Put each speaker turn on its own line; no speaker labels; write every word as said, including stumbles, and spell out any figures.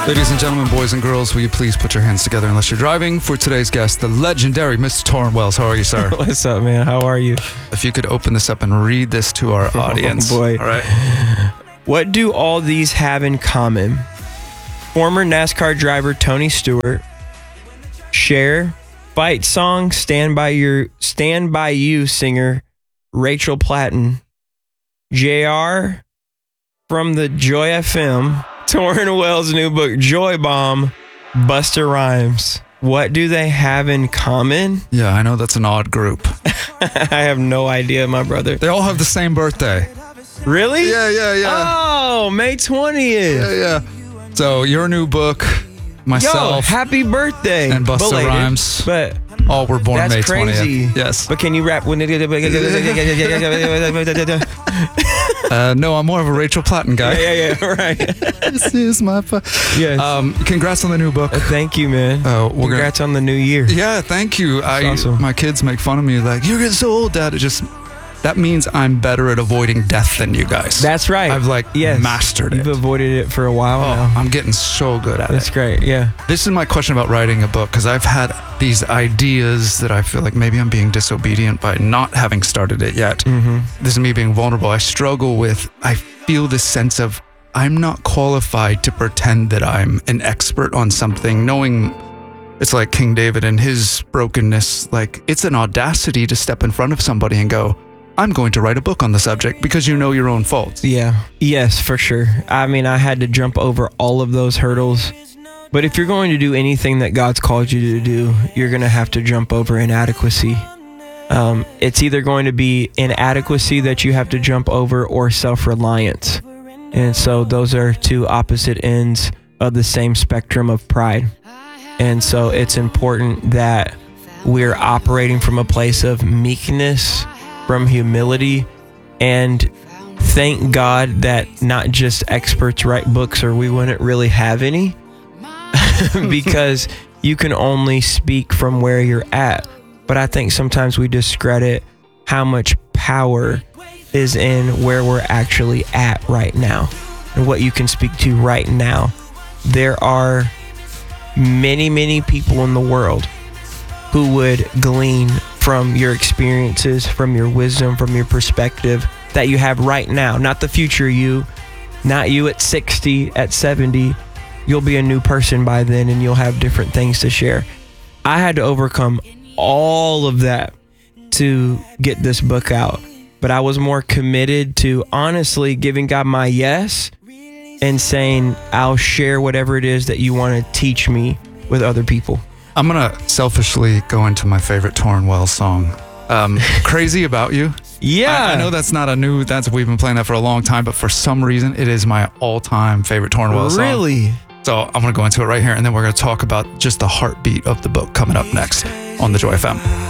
Ladies and gentlemen, boys and girls, will you please put your hands together unless you're driving for today's guest, the legendary Mister Torrin Wells. How are you, sir?
What's up, man? How are you?
If you could open this up and read this to our audience.
Oh, boy.
All right.
What do all these have in common? Former NASCAR driver Tony Stewart, Cher, fight song Stand By Your Stand By You singer Rachel Platten, J R from the Joy F M, Torrin Wells' new book Joy Bomb, Busta Rhymes. What do they have in common?
Yeah, I know that's an odd group.
I have no idea, my brother.
They all have the same birthday.
Really?
Yeah, yeah, yeah.
Oh, May twentieth.
Yeah, yeah. So your new book, myself,
Yo, happy birthday.
and Busta
Belated,
Rhymes,
But
all were born
that's
May
crazy.
twentieth. Yes.
But can you rap when it?
Uh, no, I'm more of a Rachel Platten guy.
Yeah, yeah, yeah. Right.
This is my fun.
Yes.
Um, congrats on the new book.
Uh, Thank you, man.
Uh, we're
Congrats on the new year.
Yeah, thank you. I
awesome.
My kids make fun of me like, you're getting so old, Dad. It just that means I'm better at avoiding death than you guys.
That's right.
I've like
Yes.
mastered it.
You've avoided it for a while
Oh,
now.
I'm getting so good at
That's
it.
great. Yeah.
This is my question about writing a book, because I've had these ideas that I feel like maybe I'm being disobedient by not having started it yet.
Mm-hmm.
This is me being vulnerable. I struggle with, I feel this sense of I'm not qualified to pretend that I'm an expert on something, knowing it's like King David and his brokenness. Like, it's an audacity to step in front of somebody and go, I'm going to write a book on the subject, because you know your own faults.
Yeah. Yes, for sure. I mean, I had to jump over all of those hurdles. But if you're going to do anything that God's called you to do, you're going to have to jump over inadequacy. Um, it's either going to be inadequacy that you have to jump over, or self-reliance. And so those are two opposite ends of the same spectrum of pride. And so it's important that we're operating from a place of meekness, from humility, and thank God that not just experts write books, or we wouldn't really have any, because you can only speak from where you're at. But I think sometimes we discredit how much power is in where we're actually at right now and what you can speak to right now. There are many, many people in the world who would glean from your experiences, from your wisdom, from your perspective that you have right now. Not the future you, not you at sixty, at seventy. You'll be a new person by then, and you'll have different things to share. I had to overcome all of that to get this book out, but I was more committed to honestly giving God my yes and saying, I'll share whatever it is that you want to teach me with other people.
I'm going to selfishly go into my favorite Torrin Wells song, um, Crazy About You.
Yeah.
I, I know that's not a new, that's we've been playing that for a long time, but for some reason, it is my all-time favorite Torrin Wells song.
Really?
So I'm going to go into it right here, and then we're going to talk about just the heartbeat of the book coming up next on the Joy F M.